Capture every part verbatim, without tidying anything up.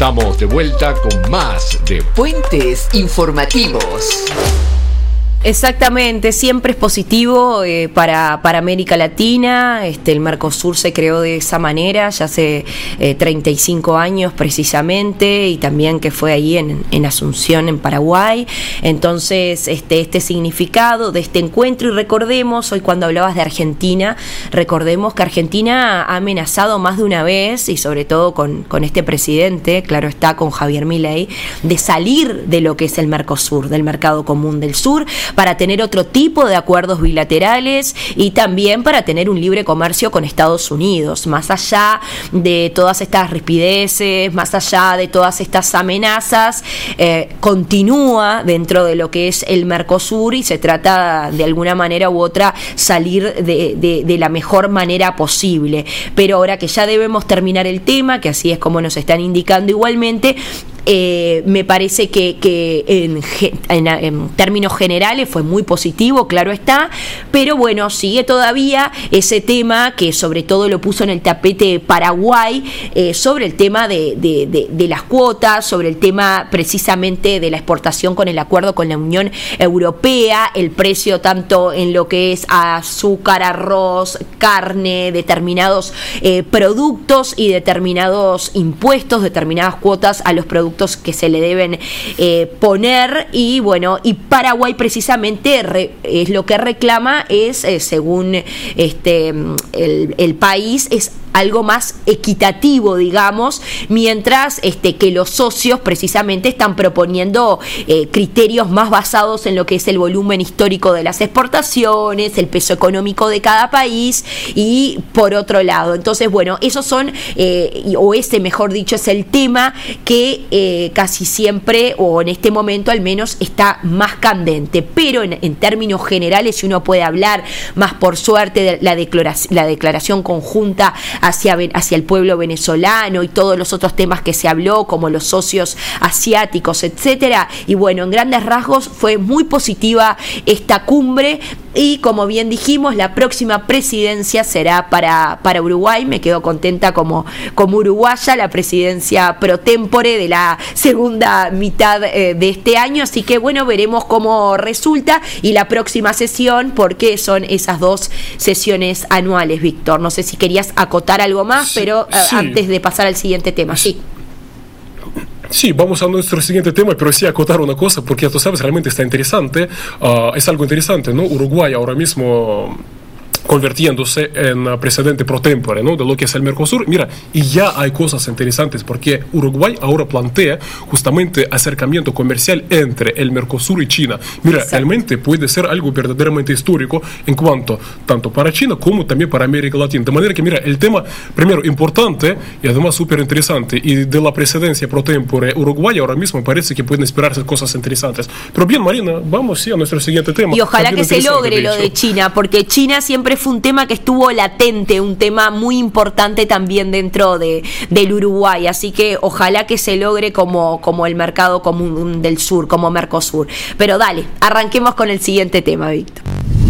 Estamos de vuelta con más de Puentes Informativos. Exactamente, siempre es positivo eh, para, para América Latina. Este, el Mercosur se creó de esa manera ya hace eh, treinta y cinco años precisamente, y también que fue ahí en, en Asunción, en Paraguay. Entonces, este, este significado de este encuentro, y recordemos, hoy cuando hablabas de Argentina, recordemos que Argentina ha amenazado más de una vez, y sobre todo con, con este presidente, claro está, con Javier Milei, de salir de lo que es el Mercosur, del Mercado Común del Sur, para tener otro tipo de acuerdos bilaterales y también para tener un libre comercio con Estados Unidos, más allá de todas estas rispideces, más allá de todas estas amenazas, eh, continúa dentro de lo que es el Mercosur, y se trata de alguna manera u otra salir de, de, de la mejor manera posible. Pero ahora que ya debemos terminar el tema, que así es como nos están indicando igualmente, Eh, me parece que, que en, en, en términos generales fue muy positivo, claro está, pero bueno, sigue todavía ese tema que sobre todo lo puso en el tapete Paraguay, eh, sobre el tema de, de, de, de las cuotas, sobre el tema precisamente de la exportación con el acuerdo con la Unión Europea, el precio tanto en lo que es azúcar, arroz, carne, determinados eh, productos y determinados impuestos, determinadas cuotas a los productos que se le deben eh, poner. Y bueno, y Paraguay precisamente re, es lo que reclama es, eh, según este el, el país, es algo más equitativo, digamos, mientras este, que los socios precisamente están proponiendo eh, criterios más basados en lo que es el volumen histórico de las exportaciones, el peso económico de cada país, y por otro lado, entonces bueno, esos son, eh, o ese mejor dicho, es el tema que eh, casi siempre, o en este momento al menos, está más candente, pero en, en términos generales, si uno puede hablar más por suerte de la declaración, la declaración conjunta Hacia, hacia el pueblo venezolano y todos los otros temas que se habló, como los socios asiáticos, etcétera. Y bueno, en grandes rasgos fue muy positiva esta cumbre, y como bien dijimos, la próxima presidencia será para, para Uruguay. Me quedo contenta como, como uruguaya, la presidencia pro tempore de la segunda mitad eh, de este año, así que bueno, veremos cómo resulta, y la próxima sesión, porque son esas dos sesiones anuales. Víctor, no sé si querías acotar algo más, sí, pero eh, sí. antes de pasar al siguiente tema, sí. Sí, vamos a nuestro siguiente tema, pero sí acotar una cosa, porque tú sabes, realmente está interesante, uh, es algo interesante, ¿no? Uruguay ahora mismo convirtiéndose en presidente pro tempore, ¿no?, de lo que es el Mercosur. Mira, y ya hay cosas interesantes, porque Uruguay ahora plantea justamente acercamiento comercial entre el Mercosur y China. Mira, Exacto. realmente puede ser algo verdaderamente histórico en cuanto, tanto para China como también para América Latina. De manera que, mira, el tema, primero, importante y además súper interesante, y de la presidencia pro tempore Uruguay ahora mismo parece que pueden esperarse cosas interesantes. Pero bien, Marina, vamos sí, a nuestro siguiente tema. Y ojalá también que se logre de lo de China, porque China siempre fue un tema que estuvo latente, un tema muy importante también dentro de, del Uruguay, así que ojalá que se logre como, como el mercado común del sur, como Mercosur. Pero dale, arranquemos con el siguiente tema, Víctor.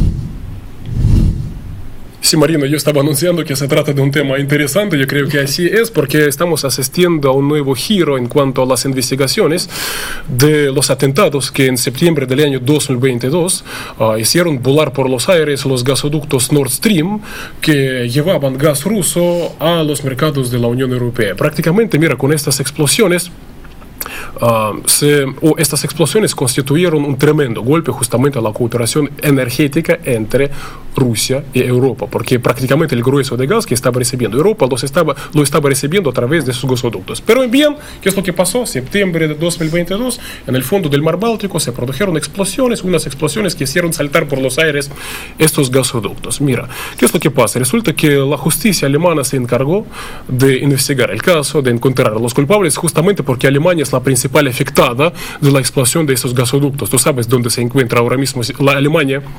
Sí, Marina, yo estaba anunciando que se trata de un tema interesante. Yo creo que así es, porque estamos asistiendo a un nuevo giro en cuanto a las investigaciones de los atentados que en septiembre del año dos mil veintidós uh, hicieron volar por los aires los gasoductos Nord Stream, que llevaban gas ruso a los mercados de la Unión Europea. Prácticamente, mira, con estas explosiones Uh, se, o estas explosiones constituyeron un tremendo golpe justamente a la cooperación energética entre Rusia y Europa, porque prácticamente el grueso de gas que estaba recibiendo Europa los estaba, lo estaba recibiendo a través de sus gasoductos. Pero bien, ¿qué es lo que pasó? Septiembre de dos mil veintidós, en el fondo del mar Báltico se produjeron explosiones, unas explosiones que hicieron saltar por los aires estos gasoductos. Mira, ¿qué es lo que pasa? Resulta que la justicia alemana se encargó de investigar el caso, de encontrar a los culpables, justamente porque Alemania es la principal afectada de la explosión de esos gasoductos. Tú sabes dónde se encuentra ahora mismo la Alemania.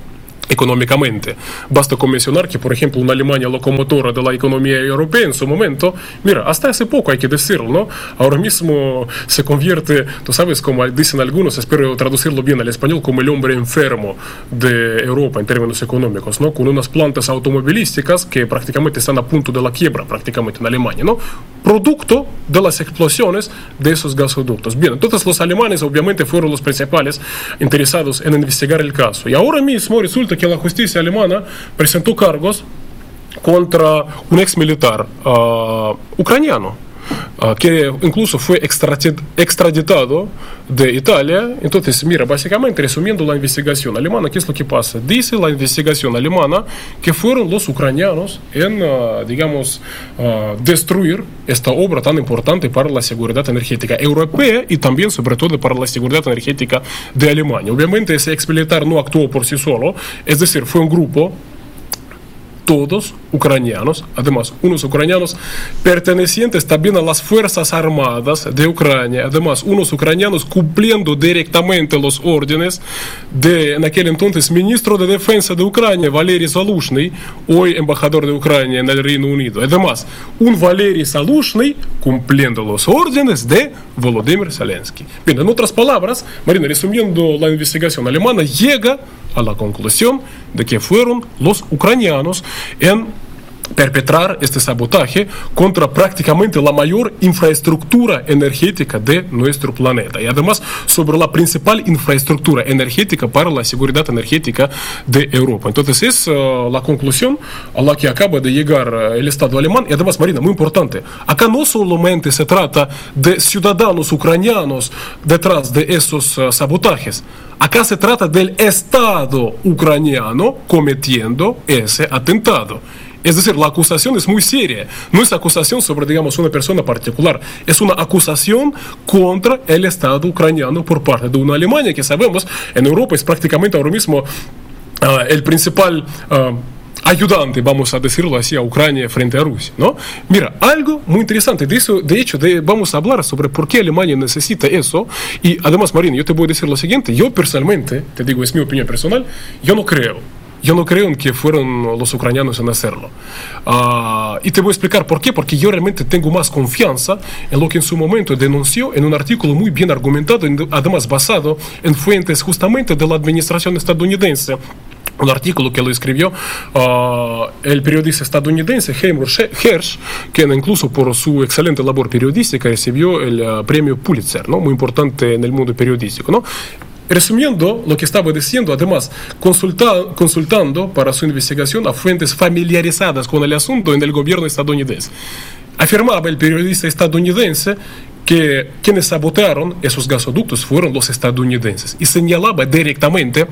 económicamente. Basta con mencionar que, por ejemplo, una Alemania locomotora de la economía europea en su momento, mira, hasta hace poco hay que decirlo, ¿no? Ahora mismo se convierte, tú sabes, como dicen algunos, espero traducirlo bien al español, como el hombre enfermo de Europa en términos económicos, ¿no? Con unas plantas automovilísticas que prácticamente están a punto de la quiebra, prácticamente en Alemania, ¿no? Producto de las explosiones de esos gasoductos. Bien, entonces los alemanes obviamente fueron los principales interesados en investigar el caso. Y ahora mismo resulta que la justicia alemana presentó cargos contra un ex militar uh, ucraniano, uh, que incluso fue extraditado de Italia. Entonces, mira, básicamente resumiendo la investigación alemana, ¿qué es lo que pasa? Dice la investigación alemana que fueron los ucranianos en, uh, digamos, uh, destruir esta obra tan importante para la seguridad energética europea y también, sobre todo, para la seguridad energética de Alemania. Obviamente, ese ex militar no actuó por sí solo, es decir, fue un grupo, todos ucranianos, además unos ucranianos pertenecientes también a las Fuerzas Armadas de Ucrania, además unos ucranianos cumpliendo directamente los órdenes de en aquel entonces ministro de Defensa de Ucrania, Valery Zaluzhny, hoy embajador de Ucrania en el Reino Unido. Además, un Valery Zaluzhny cumpliendo los órdenes de Volodymyr Zelensky. Bien, en otras palabras, Marina, resumiendo la investigación alemana, llega a la conclusión de que fueron los ucranianos en perpetrar este sabotaje contra prácticamente la mayor infraestructura energética de nuestro planeta y además sobre la principal infraestructura energética para la seguridad energética de Europa. Entonces es uh, la conclusión a la que acaba de llegar uh, el Estado alemán. Y además, Marina, muy importante, acá no solamente se trata de ciudadanos ucranianos detrás de esos uh, sabotajes. Acá se trata del Estado ucraniano cometiendo ese atentado. Es decir, la acusación es muy seria. No es acusación sobre, digamos, una persona particular. Es una acusación contra el Estado ucraniano por parte de una Alemania que sabemos en Europa es prácticamente ahora mismo uh, el principal Uh, ayudante, vamos a decirlo así, a Ucrania frente a Rusia, ¿no? Mira, algo muy interesante, de eso, de hecho, de, vamos a hablar sobre por qué Alemania necesita eso, y además, Marina, yo te voy a decir lo siguiente, yo personalmente, te digo, es mi opinión personal, yo no creo, yo no creo en que fueron los ucranianos en hacerlo, uh, y te voy a explicar por qué, porque yo realmente tengo más confianza en lo que en su momento denunció en un artículo muy bien argumentado, además basado en fuentes justamente de la administración estadounidense. Un artículo que lo escribió uh, el periodista estadounidense Heinrich Hersh, quien incluso por su excelente labor periodística recibió el uh, premio Pulitzer, ¿no? Muy importante en el mundo periodístico, ¿no? Resumiendo lo que estaba diciendo, además consulta, consultando para su investigación a fuentes familiarizadas con el asunto en el gobierno estadounidense, afirmaba el periodista estadounidense que quienes sabotearon esos gasoductos fueron los estadounidenses y señalaba directamente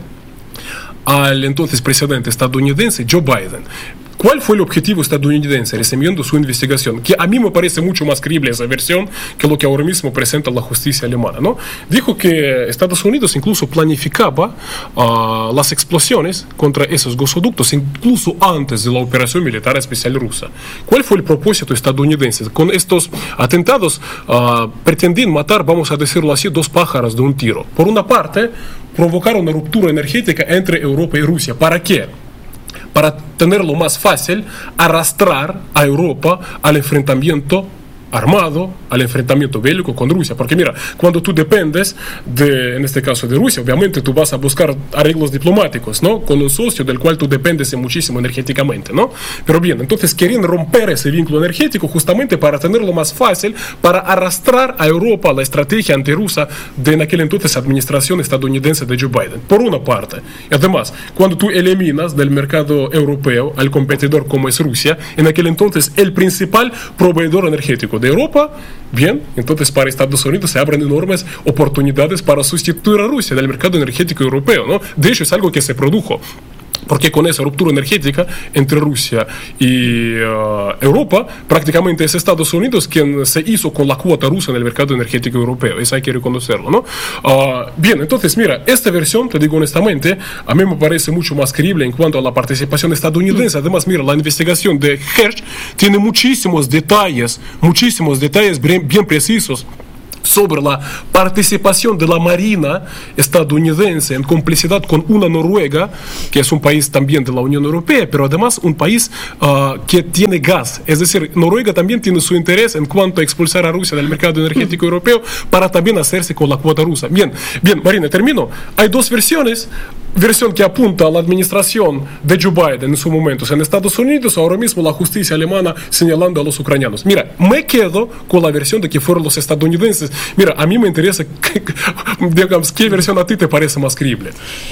al entonces presidente estadounidense Joe Biden. ¿Cuál fue el objetivo estadounidense resumiendo su investigación? Que a mí me parece mucho más creíble esa versión que lo que ahora mismo presenta la justicia alemana, ¿no? Dijo que Estados Unidos incluso planificaba uh, las explosiones contra esos gasoductos incluso antes de la operación militar especial rusa. ¿Cuál fue el propósito estadounidense? Con estos atentados uh, pretendían matar, vamos a decirlo así, dos pájaros de un tiro. Por una parte, provocar una ruptura energética entre Europa y Rusia. ¿Para qué? Para tenerlo más fácil, arrastrar a Europa al enfrentamiento armado, al enfrentamiento bélico con Rusia. Porque mira, cuando tú dependes de, en este caso de Rusia, obviamente tú vas a buscar arreglos diplomáticos, ¿no? Con un socio del cual tú dependes muchísimo energéticamente, ¿no? Pero bien, entonces querían romper ese vínculo energético justamente para tenerlo más fácil, para arrastrar a Europa a la estrategia antirrusa de en aquel entonces administración estadounidense de Joe Biden, por una parte. Y además, cuando tú eliminas del mercado europeo al competidor como es Rusia, en aquel entonces el principal proveedor energético de Europa, bien, entonces para Estados Unidos se abren enormes oportunidades para sustituir a Rusia del mercado energético europeo, ¿no? De hecho, es algo que se produjo. Porque con esa ruptura energética entre Rusia y uh, Europa, prácticamente es Estados Unidos quien se hizo con la cuota rusa en el mercado energético europeo. Eso hay que reconocerlo, ¿no? Uh, bien, entonces, mira, esta versión, te digo honestamente, a mí me parece mucho más creíble en cuanto a la participación estadounidense. Además, mira, la investigación de Hersh tiene muchísimos detalles, muchísimos detalles bien, bien precisos sobre la participación de la Marina estadounidense en complicidad con una Noruega, que es un país también de la Unión Europea, pero además un país uh, que tiene gas. Es decir, Noruega también tiene su interés en cuanto a expulsar a Rusia del mercado energético mm. europeo para también hacerse con la cuota rusa. Bien, bien, Marina, termino. Hay dos versiones. Versión que apunta a la administración de Joe Biden en su momento en Estados Unidos, ahora mismo la justicia alemana señalando a los ucranianos. Mira, me quedo con la versión de que fueron los estadounidenses. Mira, a mí me interesa, digamos, ¿qué versión a ti te parece más creíble?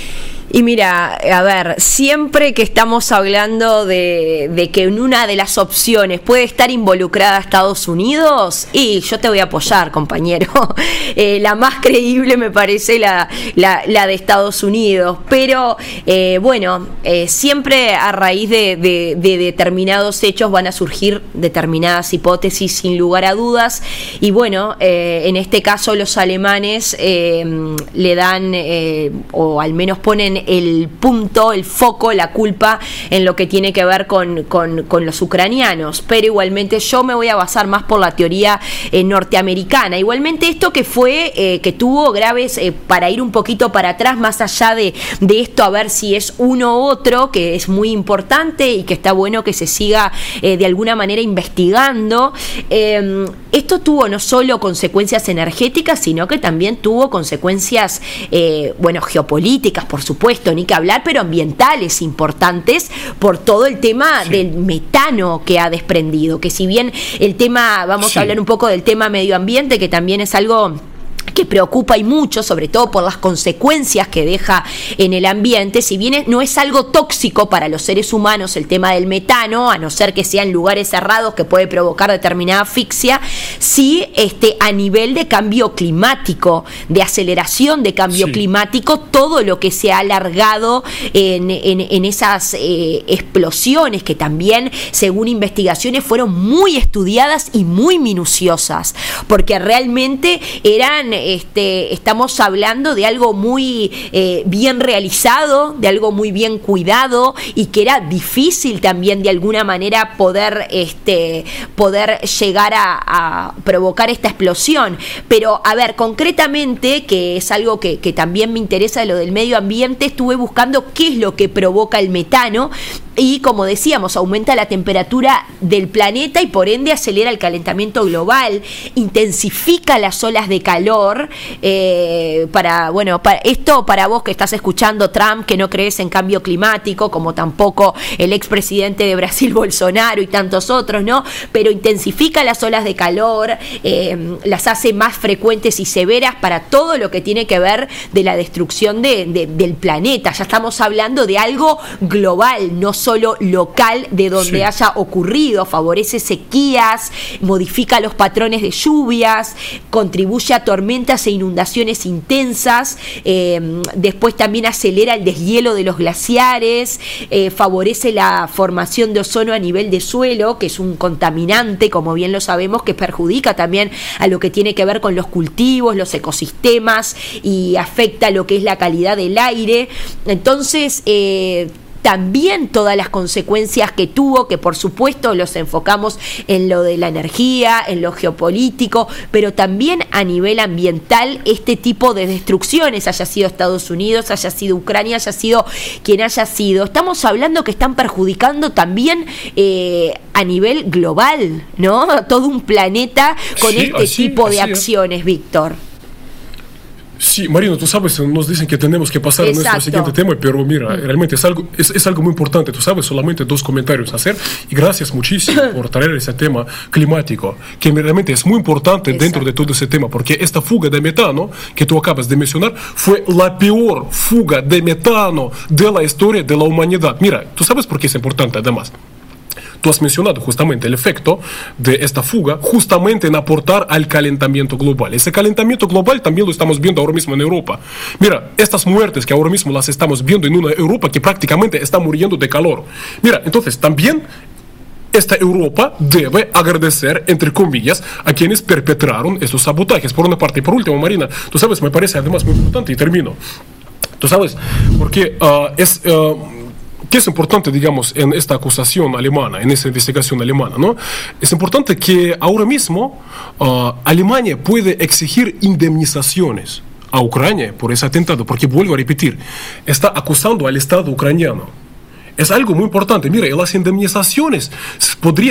Y mira, a ver, siempre que estamos hablando de, de que en una de las opciones puede estar involucrada Estados Unidos, y yo te voy a apoyar, compañero. Eh, la más creíble me parece la, la, la de Estados Unidos. Pero, eh, bueno, eh, siempre a raíz de, de, de determinados hechos van a surgir determinadas hipótesis sin lugar a dudas. Y bueno, eh, en este caso los alemanes eh, le dan, eh, o al menos ponen el punto, el foco, la culpa en lo que tiene que ver con, con, con los ucranianos, pero igualmente yo me voy a basar más por la teoría eh, norteamericana. Igualmente esto que fue, eh, que tuvo graves, eh, para ir un poquito para atrás, más allá de, de esto, a ver si es uno u otro, que es muy importante y que está bueno que se siga eh, de alguna manera investigando. Eh, esto tuvo no solo consecuencias energéticas, sino que también tuvo consecuencias, eh, bueno, geopolíticas, por supuesto, ni que hablar, pero ambientales importantes por todo el tema sí. del metano que ha desprendido, que si bien el tema, vamos sí. a hablar un poco del tema medio ambiente, que también es algo que preocupa y mucho, sobre todo por las consecuencias que deja en el ambiente. Si bien no es algo tóxico para los seres humanos el tema del metano, a no ser que sean lugares cerrados que puede provocar determinada asfixia, sí este, a nivel de cambio climático, de aceleración de cambio sí. climático, todo lo que se ha alargado en, en, en esas eh, explosiones que también, según investigaciones, fueron muy estudiadas y muy minuciosas, porque realmente eran Este, estamos hablando de algo muy eh, bien realizado, de algo muy bien cuidado, y que era difícil también de alguna manera poder, este, poder llegar a, a provocar esta explosión. Pero a ver, concretamente, que es algo que, que también me interesa de lo del medio ambiente, estuve buscando qué es lo que provoca el metano. Y como decíamos, aumenta la temperatura del planeta y por ende acelera el calentamiento global, intensifica las olas de calor. Eh, para, bueno, para, esto para vos que estás escuchando Trump, que no crees en cambio climático, como tampoco el expresidente de Brasil, Bolsonaro, y tantos otros, ¿no? Pero intensifica las olas de calor, eh, las hace más frecuentes y severas para todo lo que tiene que ver de la destrucción de, de, del planeta. Ya estamos hablando de algo global, no solo local de donde sí. haya ocurrido. Favorece sequías, modifica los patrones de lluvias, contribuye a tormentas e inundaciones intensas, eh, después también acelera el deshielo de los glaciares, eh, favorece la formación de ozono a nivel de suelo, que es un contaminante, como bien lo sabemos, que perjudica también a lo que tiene que ver con los cultivos, los ecosistemas, y afecta lo que es la calidad del aire. Entonces, eh, también todas las consecuencias que tuvo, que por supuesto los enfocamos en lo de la energía, en lo geopolítico, pero también a nivel ambiental, este tipo de destrucciones, haya sido Estados Unidos, haya sido Ucrania, haya sido quien haya sido, estamos hablando que están perjudicando también eh, a nivel global, ¿no? Todo un planeta con sí, este así, tipo de acciones, es. Víctor. Sí, Marina, tú sabes, nos dicen que tenemos que pasar Exacto. a nuestro siguiente tema, pero mira, mm. realmente es algo, es, es algo muy importante, tú sabes, solamente dos comentarios a hacer, y gracias muchísimo por traer ese tema climático, que realmente es muy importante Exacto. dentro de todo ese tema, porque esta fuga de metano que tú acabas de mencionar fue la peor fuga de metano de la historia de la humanidad. Mira, tú sabes por qué es importante además. Tú has mencionado justamente el efecto de esta fuga, justamente en aportar al calentamiento global. Ese calentamiento global también lo estamos viendo ahora mismo en Europa. Mira, estas muertes que ahora mismo las estamos viendo en una Europa que prácticamente está muriendo de calor. Mira, entonces también esta Europa debe agradecer, entre comillas, a quienes perpetraron esos sabotajes, por una parte. Y por último, Marina, tú sabes, me parece además muy importante, y termino. Tú sabes, porque uh, es... Uh, ¿qué es importante, digamos, en esta acusación alemana, en esta investigación alemana, ¿no? Es importante que ahora mismo uh, Alemania puede exigir indemnizaciones a Ucrania por ese atentado, porque vuelvo a repetir, está acusando al Estado ucraniano. Es algo muy importante. Mira, las indemnizaciones podrían